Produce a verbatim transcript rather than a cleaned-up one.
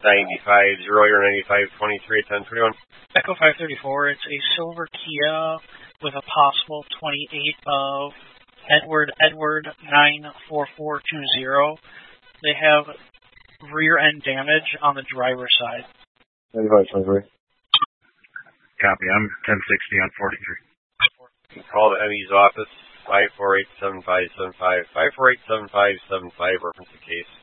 ninety-five, zero, you're ninety-five, twenty-three, ten, twenty-one. Echo five thirty-four, it's a silver Kia with a possible twenty-eight of Edward Edward nine four four two zero. They have rear end damage on the driver's side. ninety-five, twenty-three. Copy, I'm ten sixty on forty-three. You can call the M E's office, five four eight, seven five seven five, five four eight, seven five seven five, reference the case.